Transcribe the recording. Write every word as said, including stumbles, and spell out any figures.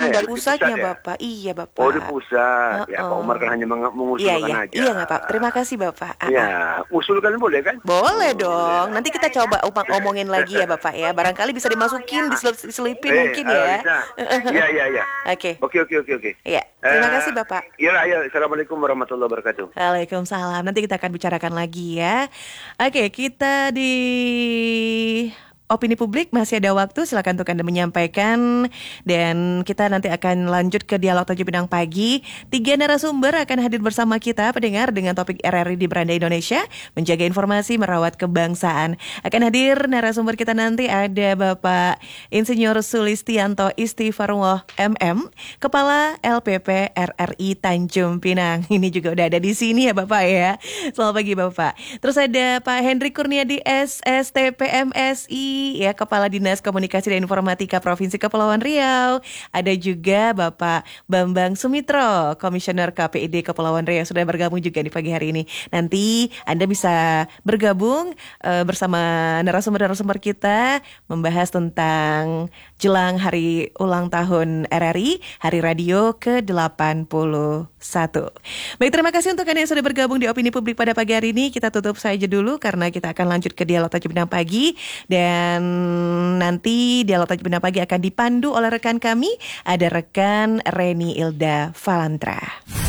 tinggal di pusatnya pusat ya? Bapak. Iya Bapak. Oh di pusat. Ya Pak Uh-uh. Umar kan hanya meng- Iya mengusulkan iya aja. iya nggak Pak. Terima kasih Bapak. Ah, ah. Ya, usulkan boleh kan? Boleh Boleh. dong. Nanti kita coba upang omongin lagi ya Bapak ya. Barangkali bisa dimasukin, diselip- diselipin Eh, mungkin ah, ya. bisa. Iya, iya, iya. Oke. Oke, oke, oke, oke. Iya. Terima Eh, kasih Bapak. Iya, iya. Assalamualaikum warahmatullahi wabarakatuh. Waalaikumsalam. Nanti kita akan bicarakan lagi ya. Oke, kita di opini publik masih ada waktu, silakan untuk Anda menyampaikan dan kita nanti akan lanjut ke dialog Tanjung Pinang pagi. Tiga narasumber akan hadir bersama kita pendengar dengan topik R R I di Beranda Indonesia, menjaga informasi, merawat kebangsaan. Akan hadir narasumber kita nanti ada Bapak Insinyur Sulistianto Istighfarullah M M, Kepala L P P R R I Tanjung Pinang. Ini juga udah ada di sini ya Bapak ya. Selamat pagi Bapak. Terus ada Pak Hendrik Kurniadi S S T P M S I ya, Kepala Dinas Komunikasi dan Informatika Provinsi Kepulauan Riau. Ada juga Bapak Bambang Sumitro, Komisioner K P I D Kepulauan Riau, sudah bergabung juga di pagi hari ini. Nanti Anda bisa bergabung uh, bersama narasumber-narasumber kita membahas tentang jelang hari ulang tahun R R I, Hari Radio ke delapan puluh satu. Baik, terima kasih untuk Anda yang sudah bergabung di Opini Publik pada pagi hari ini. Kita tutup saja dulu karena kita akan lanjut ke dialog Tanjung Pinang pagi. Dan nanti dialog Tanjung Pinang pagi akan dipandu oleh rekan kami. Ada rekan Reni Ilda Valantra.